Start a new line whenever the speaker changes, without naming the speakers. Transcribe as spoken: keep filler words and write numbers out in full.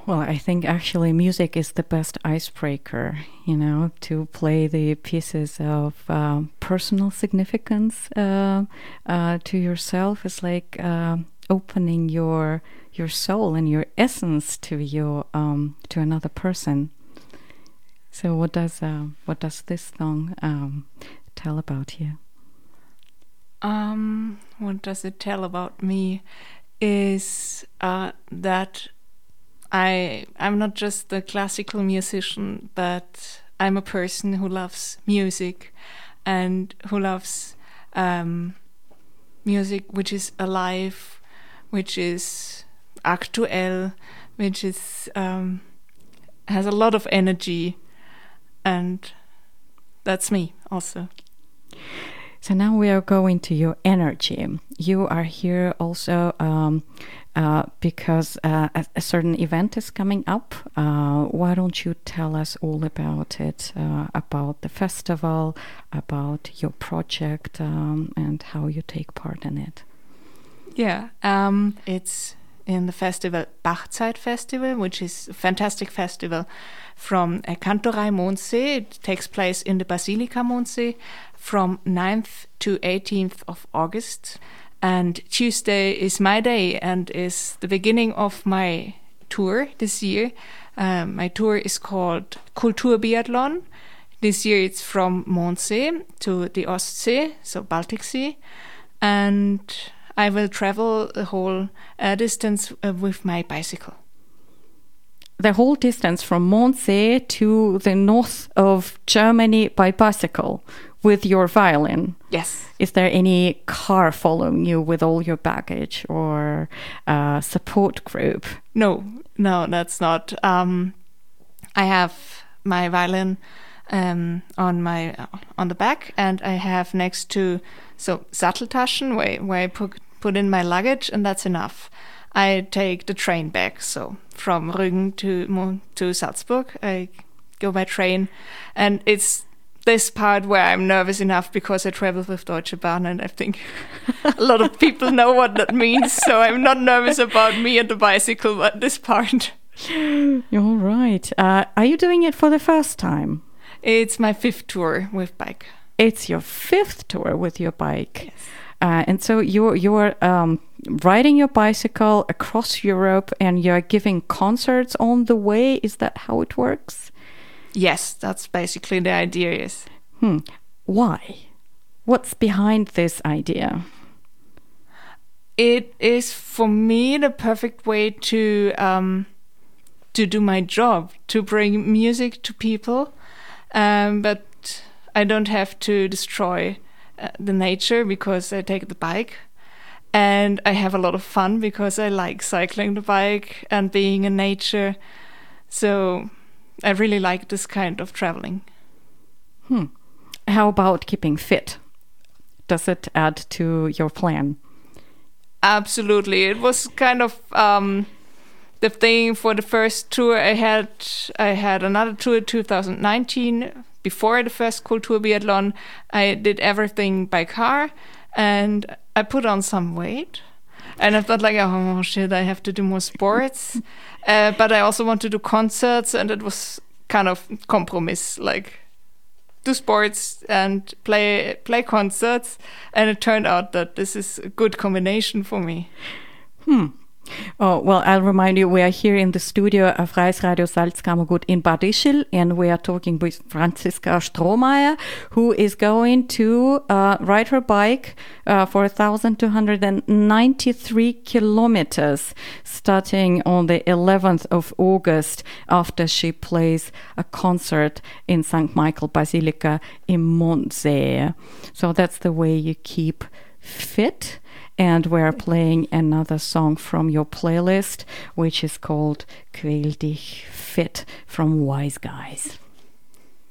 Well, I think actually music is the best icebreaker, you know, to play the pieces of um, personal significance uh, uh, to yourself is like uh, opening your your soul and your essence to your um, to another person. So, what does uh, what does this song um, tell about you?
Um, what does it tell about me? Is uh, that I I'm not just a classical musician, but I'm a person who loves music, and who loves um, music which is alive, which is aktuell, which is um, has a lot of energy, and that's me also.
So now we are going to your energy. You are here also um, uh, because uh, a, a certain event is coming up. Uh, why don't you tell us all about it, uh, about the festival, about your project, um, and how you take part in it?
Yeah, um, it's in the festival Bachzeit Festival, which is a fantastic festival from uh, Kantorei Mondsee. It takes place in the Basilica Mondsee from ninth to eighteenth of August. And Tuesday is my day and is the beginning of my tour this year. Um, my tour is called Kulturbiathlon. This year it's from Mondsee to the Ostsee, so Baltic Sea. And I will travel the whole uh, distance uh, with my bicycle.
The whole distance from Mondsee to the north of Germany by bicycle with your violin?
Yes.
Is there any car following you with all your baggage or a support group?
No, no, that's not. Um, I have my violin um, on my uh, on the back, and I have next to so Satteltaschen where where I put put in my luggage, and that's enough. I take the train back, so from Rügen to to Salzburg, I go by train, and it's this part where I'm nervous enough because I travel with Deutsche Bahn, and I think a lot of people know what that means, so I'm not nervous about me and the bicycle, but this part.
You're right. Uh, are you doing it for the first time?
It's my fifth tour with bike.
It's your fifth tour with your bike.
Yes.
Uh, and so you're you're um, riding your bicycle across Europe, and you're giving concerts on the way. Is that how it works?
Yes, that's basically the idea. Yes.
Hmm. Why? What's behind this idea?
It is for me the perfect way to um, to do my job, to bring music to people, um, but I don't have to destroy uh, the nature because I take the bike, and I have a lot of fun because I like cycling the bike and being in nature. So I really like this kind of traveling.
Hmm. How about keeping fit? Does it add to your plan?
Absolutely. It was kind of um, the thing for the first tour. I had I had another tour in two thousand nineteen. Before the first Kulturbiathlon, I did everything by car, and I put on some weight. And I thought like, oh shit, I have to do more sports. uh, but I also want to do concerts, and it was kind of compromise, like do sports and play play concerts. And it turned out that this is a good combination for me.
Hmm. Oh, well, I'll remind you, we are here in the studio of Freies Radio Salzkammergut in Bad Ischl, and we are talking with Franziska Strohmeier, who is going to uh, ride her bike uh, for one thousand two hundred ninety-three kilometers, starting on the eleventh of August, after she plays a concert in Sankt Michael Basilica in Mondsee. So that's the way you keep fit. And we're playing another song from your playlist, which is called Quäl dich fit from Wise Guys.